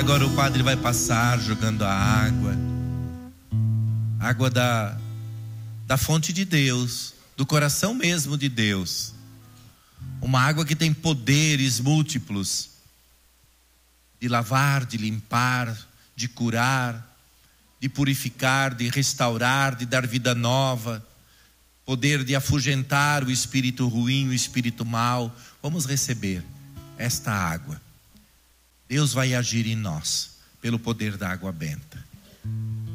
Agora o padre vai passar jogando a água da fonte de Deus, do coração mesmo de Deus. Uma água que tem poderes múltiplos de lavar, de limpar, de curar, de purificar, de restaurar, de dar vida nova, poder de afugentar o espírito ruim, o espírito mau. Vamos receber esta água. Deus vai agir em nós pelo poder da água benta.